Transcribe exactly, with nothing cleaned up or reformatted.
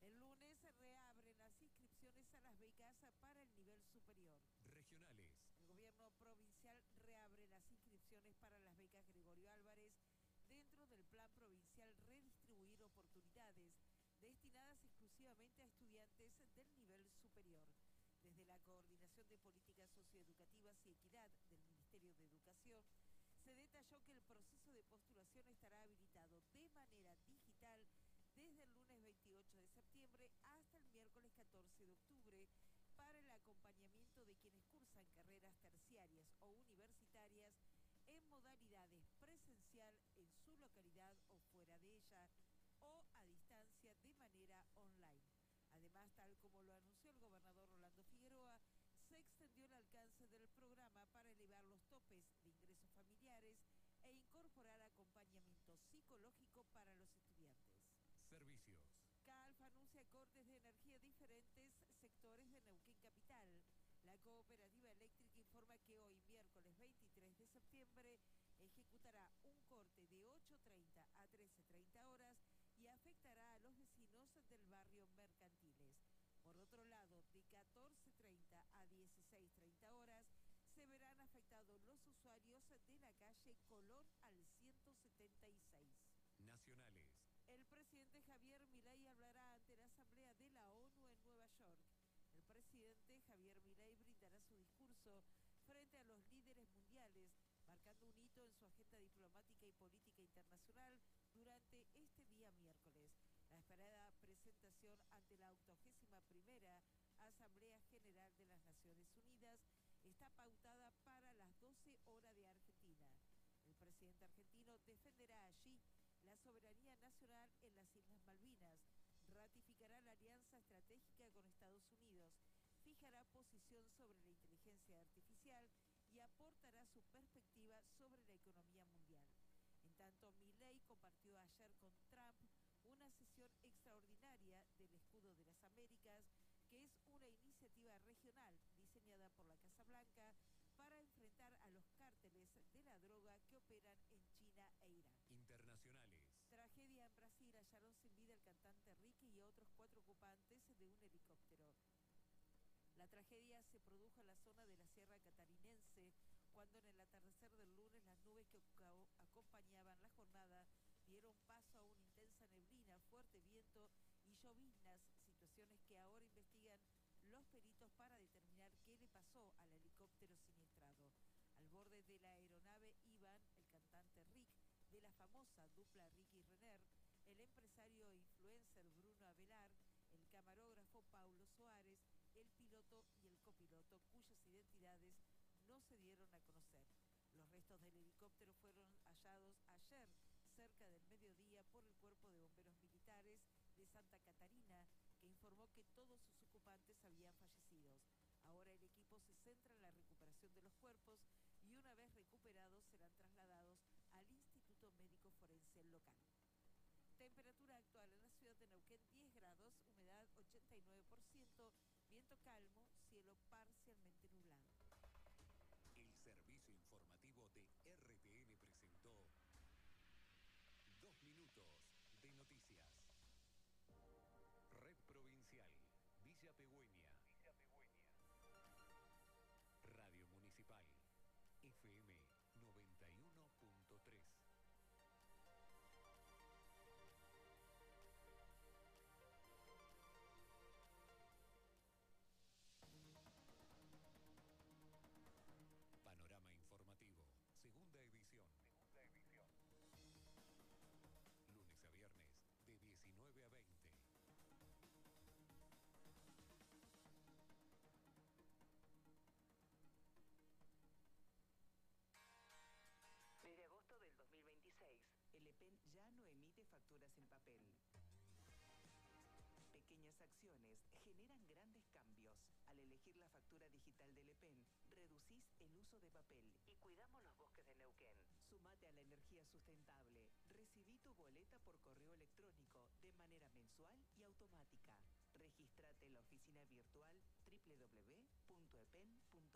El lunes se reabren las inscripciones a las becas para el nivel superior. Regionales. El gobierno provincial reabre las inscripciones para las becas Gregorio Álvarez dentro del plan provincial Redistribuir Oportunidades, destinadas exclusivamente a estudiantes del nivel superior. Desde la Coordinación de Políticas Socioeducativas y Equidad del Ministerio de Educación, se detalló que el proceso de postulación estará habilitado de manera digital desde el lunes veintiocho de septiembre hasta el miércoles catorce de octubre para el acompañamiento de quienes cursan carreras terciarias o universitarias en modalidades presencial en su localidad o fuera de ella, o a distancia de manera online. Además, tal como lo anunció el gobernador Rolando Figueroa, se extendió el alcance del programa para elevar los topes de ingresos familiares e incorporar acompañamiento psicológico para los estudiantes. Servicios. CALF anuncia cortes de energía en diferentes sectores de Neuquén Capital. La cooperativa eléctrica informa que hoy, miércoles veintitrés de septiembre, ejecutará un corte de ocho treinta a trece treinta horas y afectará a los vecinos del barrio Mercantiles. Por otro lado, de catorce treinta a dieciséis treinta horas, se verán afectados los usuarios de la calle Colón al ciento setenta y seis. Nacionales. El presidente Javier Milei hablará ante la Asamblea de la ONU en Nueva York. El presidente Javier Milei brindará su discurso frente a los líderes mundiales, marcando un hito en su agenda diplomática y política internacional durante este día miércoles. La esperada presentación ante la octogésima primera Asamblea General de las Naciones Unidas está pautada para las doce horas de Argentina. El presidente argentino defenderá allí la soberanía nacional en las Islas Malvinas, ratificará la alianza estratégica con Estados Unidos, fijará posición sobre la inteligencia artificial y aportará su perspectiva sobre la economía mundial. En tanto, Milei compartió ayer con Trump una sesión extraordinaria del Escudo de las Américas, que es una iniciativa regional diseñada por la Casa Blanca para enfrentar a los cárteles de la droga que operan en China e Irán. Internacionales. Tragedia en Brasil, hallaron sin vida el cantante Ricky y otros cuatro ocupantes de un helicóptero. La tragedia se produjo en la zona de la Sierra Catarinense, cuando en el atardecer del lunes las nubes que acompañaban la jornada dieron paso a una intensa neblina, fuerte viento y lloviznas, situaciones que ahora investigan los peritos para determinar qué le pasó al helicóptero siniestrado. Al borde de la aeronave iban el cantante Rick, de la famosa dupla Ricky Renner, el empresario e influencer Bruno Avelar, el camarógrafo Paulo Soares, el piloto y el copiloto, cuyas identidades no se dieron a conocer. Los restos del helicóptero fueron hallados ayer, cerca del mediodía, por el Cuerpo de Bomberos Militares de Santa Catarina, que informó que todos sus ocupantes habían fallecido. Ahora el equipo se centra en la recuperación de los cuerpos y una vez recuperados serán trasladados al Instituto Médico Forense local. Temperatura actual en la ciudad de Neuquén diez grados, humedad ochenta y nueve por ciento, viento calmo, cielo parcialmente nublado. El servicio informativo de R T N presentó Dos Minutos de Noticias. Red Provincial, Villa Pegüeña. Villa Pegüeña. Radio Municipal, F M noventa y uno punto tres. Panorama informativo, segunda edición. Segunda edición. Lunes a viernes, de diecinueve a veinte. Desde agosto del dos mil veintiséis, el E P E N ya no emite facturas en papel. Pequeñas acciones generan grandes cambios. Al elegir la factura digital del E P E N, reducís el uso de papel y cuidamos los bosques de Neuquén. Sumate a la energía sustentable. Recibí tu boleta por correo electrónico de manera mensual y automática. Regístrate en la oficina virtual doble u doble u doble u punto e p e n punto